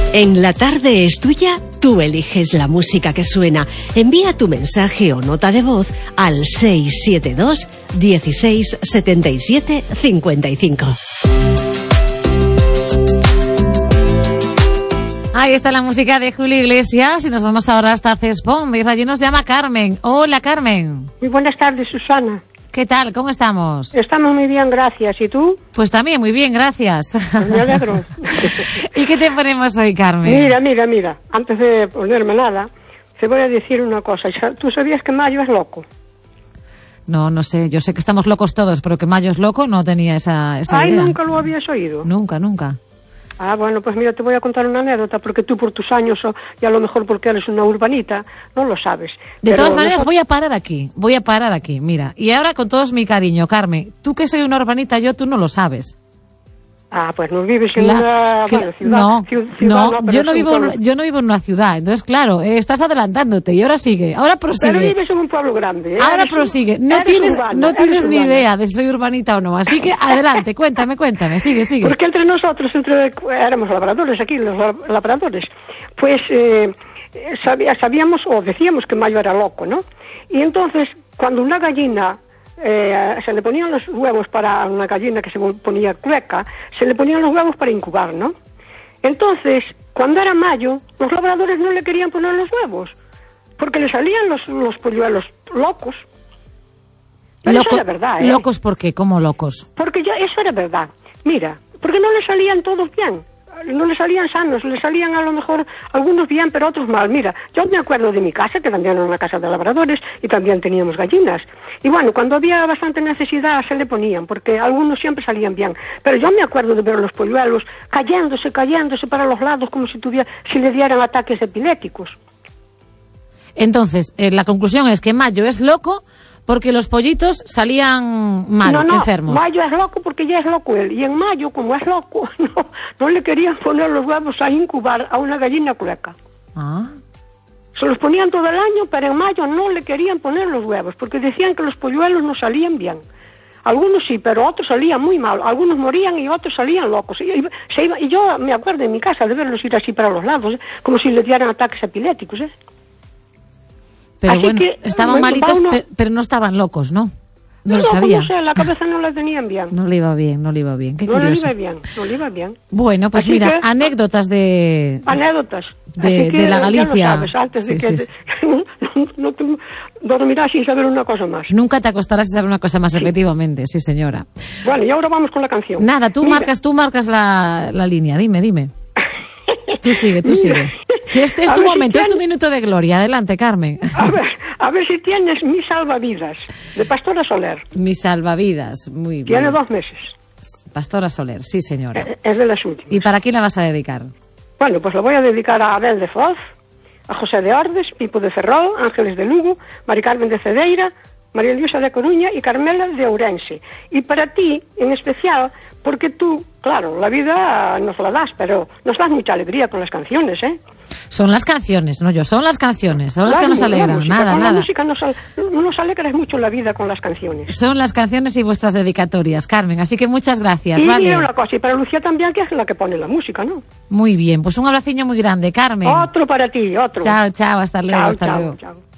En La Tarde es Tuya, tú eliges la música que suena. Envía tu mensaje o nota de voz al 672 16 77 55. Ahí está la música de Julio Iglesias y nos vamos ahora hasta Cespón. Y allí nos llama Carmen. Hola, Carmen. Muy buenas tardes, Susana. ¿Qué tal? ¿Cómo estamos? Estamos muy bien, gracias. ¿Y tú? Pues también muy bien, gracias. Pues me alegro. ¿Y qué te ponemos hoy, Carmen? Mira. Antes de ponerme nada, te voy a decir una cosa. ¿Tú sabías que Mayo es loco? No sé. Yo sé que estamos locos todos, pero que Mayo es loco no tenía esa idea. ¿Nunca lo habías oído? Nunca. Ah, bueno, pues mira, te voy a contar una anécdota, porque tú por tus años, y a lo mejor porque eres una urbanita, no lo sabes. De todas maneras, voy a parar aquí, mira. Y ahora con todo mi cariño, Carmen, tú que soy una urbanita, tú no lo sabes. Ah, pues no vives en una ciudad. No, yo no vivo en una ciudad. Entonces, claro, estás adelantándote y ahora sigue, ahora prosigue. Pero vives en un pueblo grande. Ahora prosigue. No tienes ni idea de si soy urbanita o no. Así que adelante, cuéntame, sigue. Porque entre nosotros, éramos labradores aquí, los labradores, pues sabíamos o decíamos que Mayo era loco, ¿no? Y entonces, cuando una gallina se le ponían los huevos para una gallina que se ponía clueca, se le ponían los huevos para incubar, ¿no? Entonces, cuando era Mayo, los labradores no le querían poner los huevos, porque le salían los polluelos locos. Pero eso era verdad, ¿eh? ¿Locos por qué? ¿Cómo locos? Porque eso era verdad. Mira, porque no le salían todos bien. No le salían sanos, le salían a lo mejor algunos bien, pero otros mal. Mira, yo me acuerdo de mi casa, que también era una casa de labradores, y también teníamos gallinas. Y bueno, cuando había bastante necesidad se le ponían, porque algunos siempre salían bien. Pero yo me acuerdo de ver los polluelos cayéndose para los lados, como si le dieran ataques epilépticos. Entonces, la conclusión es que Mayo es loco porque los pollitos salían mal, enfermos. Mayo es loco porque ya es loco él. Y en Mayo, como es loco, no le querían poner los huevos a incubar a una gallina clueca. Ah. Se los ponían todo el año, pero en Mayo no le querían poner los huevos, porque decían que los polluelos no salían bien. Algunos sí, pero otros salían muy mal. Algunos morían y otros salían locos. Y yo me acuerdo en mi casa de verlos ir así para los lados, como si le dieran ataques epilépticos, Pero así bueno, estaban malitos, pero no estaban locos, ¿no? No lo sabía. No sé, la cabeza no la tenían bien. No le iba bien. Qué curioso. No le iba bien. Bueno, pues así mira, anécdotas de la Galicia. Lo sabes, antes de que no dormirás sin saber una cosa más. Nunca te acostarás sin saber una cosa más, efectivamente, sí, señora. Bueno, y ahora vamos con la canción. Nada, tú marcas la línea, dime. Tú sigue. Este es tu momento, es tu minuto de gloria. Adelante, Carmen. A ver si tienes Mi Salvavidas, de Pastora Soler. Mi Salvavidas, muy bien. Tiene 2 meses. Pastora Soler, sí, señora. Es de las últimas. ¿Y para quién la vas a dedicar? Bueno, pues la voy a dedicar a Abel de Foz, a José de Ordes, Pipo de Ferrol, Ángeles de Lugo, Mari Carmen de Cedeira, María Luisa de Coruña y Carmela de Ourense. Y para ti, en especial, porque tú, claro, la vida nos la das, pero nos das mucha alegría con las canciones, ¿eh? Son las canciones, no yo, son las canciones, son las que nos alegran, nada. La música nos alegra mucho la vida con las canciones. Son las canciones y vuestras dedicatorias, Carmen, así que muchas gracias, y ¿vale? mira una cosa, y para Lucía también, que es la que pone la música, ¿no? Muy bien, pues un abraciño muy grande, Carmen. Otro para ti, otro. Chao, hasta luego, hasta luego. Chao.